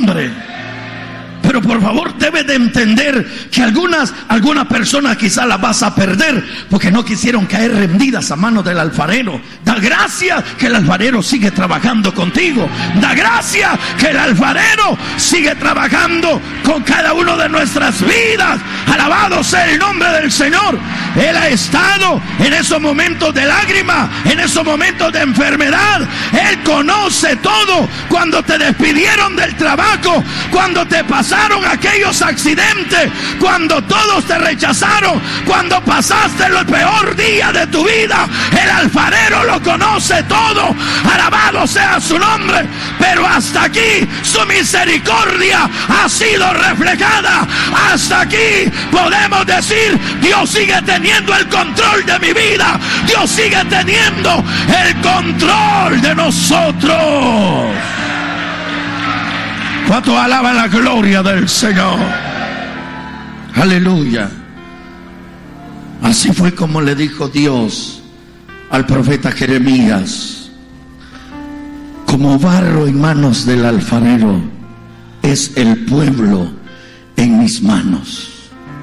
nombre. Pero por favor, debes de entender que algunas personas quizás las vas a perder porque no quisieron caer rendidas a manos del alfarero. Da gracias que el alfarero sigue trabajando contigo. Da gracias que el alfarero sigue trabajando con cada uno de nuestras vidas. Alabado sea el nombre del Señor. Él ha estado en esos momentos de lágrima, en esos momentos de enfermedad. Él conoce todo. Cuando te despidieron del trabajo, cuando te pasaron aquellos accidentes, cuando todos te rechazaron, cuando pasaste el peor día de tu vida, el alfarero lo conoce todo. Alabado sea su nombre. Pero hasta aquí su misericordia ha sido reflejada. Hasta aquí podemos decir: Dios sigue teniendo el control de mi vida. Dios sigue teniendo el control de nosotros. ¿Cuánto alaban la gloria del Señor? Aleluya. Así fue como le dijo Dios al profeta Jeremías: como barro en manos del alfarero es el pueblo en mis manos.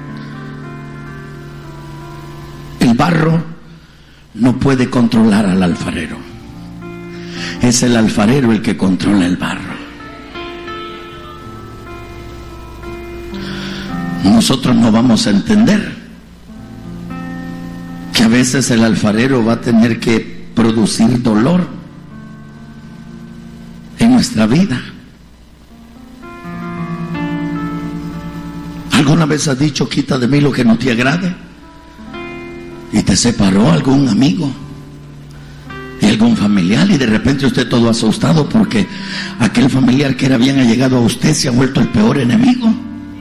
El barro no puede controlar al alfarero. Es el alfarero el que controla el barro. Nosotros no vamos a entender que a veces el alfarero va a tener que producir dolor en nuestra vida. ¿Alguna vez has dicho: quita de mí lo que no te agrade? Y te separó algún amigo y algún familiar, y de repente usted todo asustado porque aquel familiar que era bien allegado a usted se ha vuelto el peor enemigo.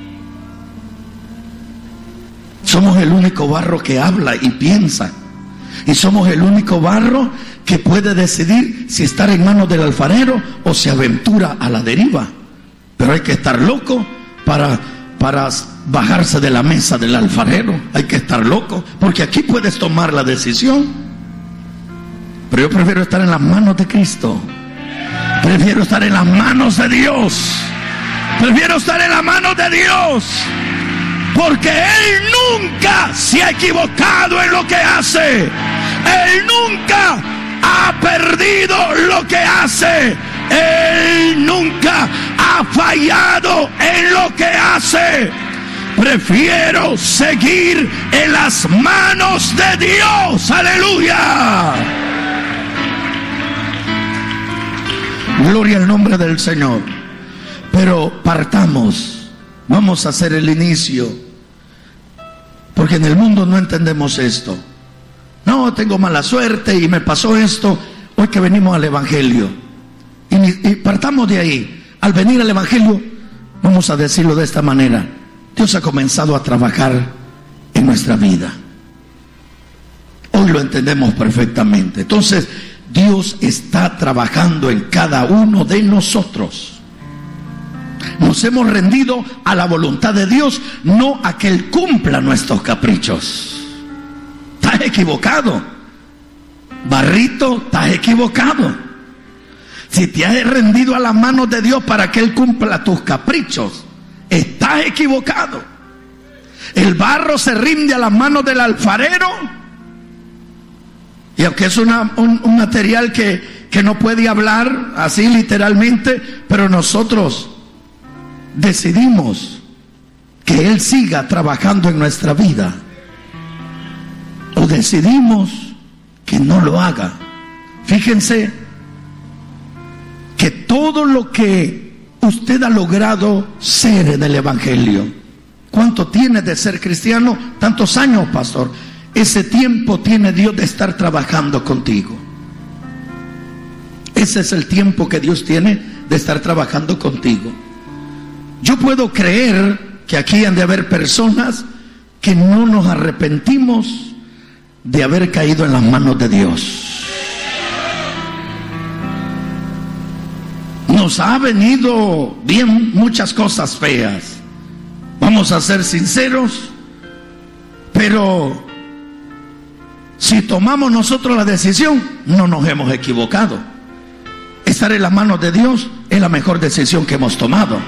Somos el único barro que habla y piensa, y somos el único barro que puede decidir si estar en manos del alfarero o se aventura a la deriva. Pero hay que estar loco para bajarse de la mesa del alfarero. Hay que estar loco, porque aquí puedes tomar la decisión. Pero yo prefiero estar en las manos de Cristo. Prefiero estar en las manos de Dios. Prefiero estar en las manos de Dios. Porque Él nunca se ha equivocado en lo que hace. Él nunca ha perdido lo que hace. Él nunca ha fallado en lo que hace. Prefiero seguir en las manos de Dios. Aleluya. Gloria al nombre del Señor. Pero partamos. Vamos a hacer el inicio. Porque en el mundo no entendemos esto. No, tengo mala suerte y me pasó esto. Hoy que venimos al Evangelio. Y partamos de ahí. Al venir al Evangelio, vamos a decirlo de esta manera: Dios ha comenzado a trabajar en nuestra vida. Hoy lo entendemos perfectamente. Entonces, Dios está trabajando en cada uno de nosotros. Nos hemos rendido a la voluntad de Dios, no a que Él cumpla nuestros caprichos. Estás equivocado, barrito, estás equivocado. Si te has rendido a las manos de Dios para que Él cumpla tus caprichos, estás equivocado. El barro se rinde a las manos del alfarero, y aunque es un material que no puede hablar así literalmente, pero nosotros decidimos que Él siga trabajando en nuestra vida, o decidimos que no lo haga. Fíjense que todo lo que usted ha logrado ser en el Evangelio, ¿cuánto tiene de ser cristiano? Tantos años, pastor. Ese tiempo tiene Dios de estar trabajando contigo. Ese es el tiempo que Dios tiene de estar trabajando contigo. Yo puedo creer que aquí han de haber personas que no nos arrepentimos de haber caído en las manos de Dios. Nos ha venido bien muchas cosas feas. Vamos a ser sinceros, pero si tomamos nosotros la decisión, no nos hemos equivocado. Estar en las manos de Dios es la mejor decisión que hemos tomado.